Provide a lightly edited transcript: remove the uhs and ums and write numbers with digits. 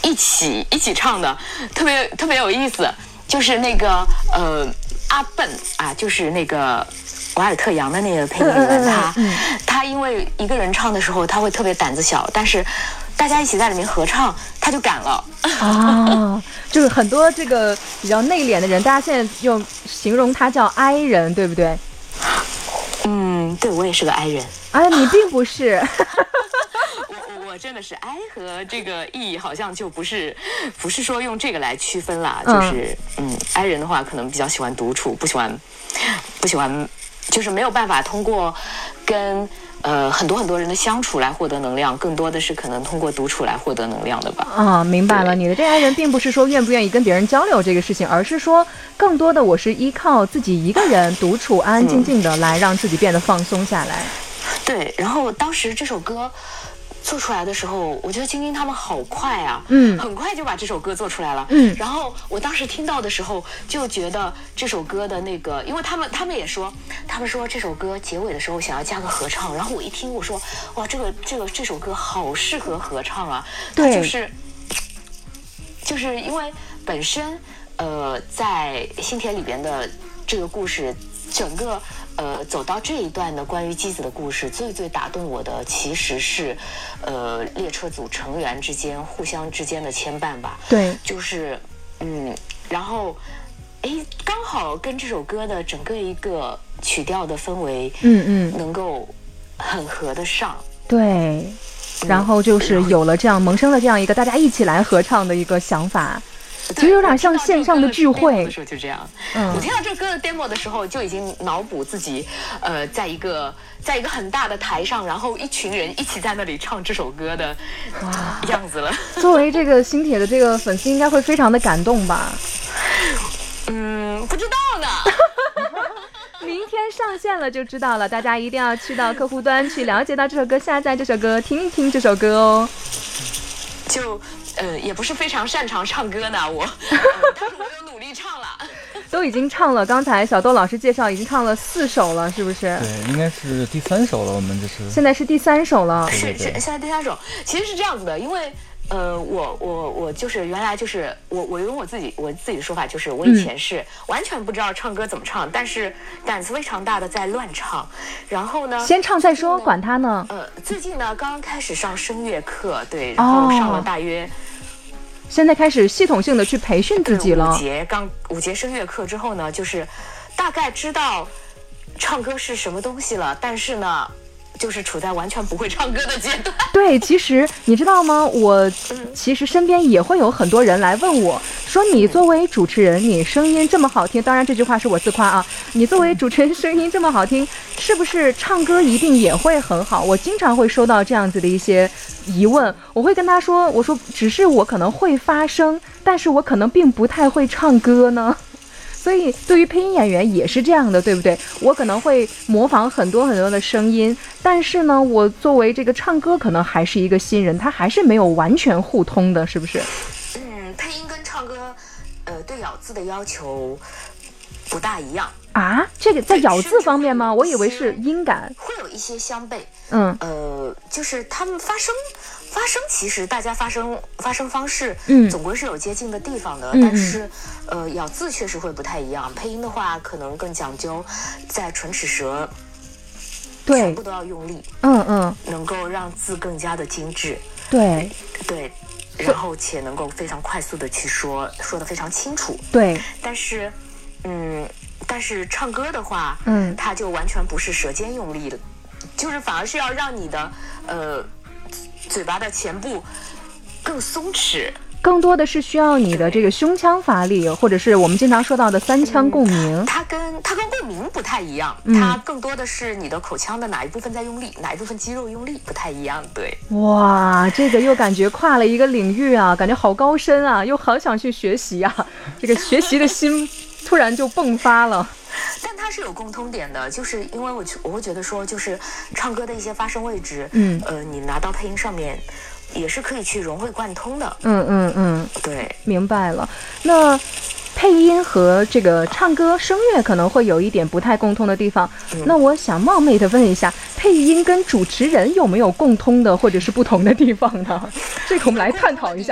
一起唱的，特别有意思。就是那个阿笨啊，就是那个瓦尔特扬的那个配音员，他因为一个人唱的时候，他会特别胆子小，但是大家一起在里面合唱，他就敢了啊。就是很多这个比较内敛的人，大家现在用形容他叫 I 人，对不对？ 对，我也是个 I 人。 哎，你并不是。 我真的是 I 和这个 E 好像就不是说用这个来区分啦，就是I 人的话可能比较喜欢独处，不喜欢，就是没有办法通过跟很多人的相处来获得能量，更多的是可能通过独处来获得能量的吧。 啊，明白了，你的这 I 人并不是说愿不愿意跟别人交流这个事情，而是说更多的我是依靠自己一个人独处安安静静的来让自己变得放松下来。 对，然后当时这首歌做出来的时候，我觉得晶晶他们好快啊，很快就把这首歌做出来了，然后我当时听到的时候就觉得这首歌的那个，因为他们也说，他们说这首歌结尾的时候想要加个合唱，然后我一听我说，哇，这首歌好适合合唱啊， 对， 就是因为本身在新田里边的这个故事，整个走到这一段的关于姬子的故事，最打动我的其实是列车组成员之间互相之间的牵绊吧。 对， 就是然后刚好跟这首歌的整个一个曲调的氛围能够很合得上。 对，然后就是有了这样萌生了这样一个大家一起来合唱的一个想法。其实有点像线上的聚会， 就这样。我听到这歌的 demo 的时候，就已经脑补自己，在一个很大的台上，然后一群人一起在那里唱这首歌的样子了。 作为这个新铁的这个粉丝，应该会非常的感动吧？ 不知道呢。 明天上线了就知道了，大家一定要去到客户端去了解到这首歌，下载这首歌，听一听这首歌哦。 也不是非常擅长唱歌呢，但是我有努力唱了。 都已经唱了，刚才小豆老师介绍已经唱了4首了，是不是？ 对，应该是第3首了，我们现在是第3首了。 是现在第3首。其实是这样子的，因为我就是原来就是我用我自己的说法，就是我以前是完全不知道唱歌怎么唱，但是胆子非常大的在乱唱，然后呢先唱再说，管他呢。 最近呢刚刚开始上声乐课，对，然后上了大约。 现在开始系统性的去培训自己了。 5节声乐课之后呢，就是大概知道唱歌是什么东西了，但是呢就是处在完全不会唱歌的阶段。 对，其实你知道吗，我其实身边也会有很多人来问我说，你作为主持人，你声音这么好听，当然这句话是我自夸啊，你作为主持人声音这么好听，是不是唱歌一定也会很好？我经常会收到这样子的一些疑问，我会跟他说，我说只是我可能会发声，但是我可能并不太会唱歌呢。所以对于配音演员也是这样的，对不对？我可能会模仿很多的声音，但是呢，我作为这个唱歌可能还是一个新人，他还是没有完全互通的，是不是？ 配音跟唱歌对咬字的要求不大一样啊。这个在咬字方面吗？我以为是音感会有一些相悖。就是他们发声其实大家发声方式总归是有接近的地方的，但是咬字确实会不太一样。配音的话可能更讲究在唇齿舌全部都要用力，能够让字更加的精致，对，然后且能够非常快速的去说得非常清楚，对。但是唱歌的话，它就完全不是舌尖用力的，就是反而是要让你的嘴巴的前部更松弛， 更多的是需要你的这个胸腔发力，或者是我们经常说到的3腔共鸣。 它跟共鸣不太一样，它更多的是你的口腔的哪一部分在用力，哪一部分肌肉用力不太一样。对， 哇，这个又感觉跨了一个领域啊，感觉好高深啊，又好想去学习啊，这个学习的心突然就迸发了。 但它是有共通点的，就是因为我会觉得说，就是唱歌的一些发声位置，你拿到配音上面也是可以去融会贯通的。对， 明白了。那配音和这个唱歌声乐可能会有一点不太共通的地方，那我想冒昧的问一下，配音跟主持人有没有共通的或者是不同的地方呢？这个我们来探讨一下。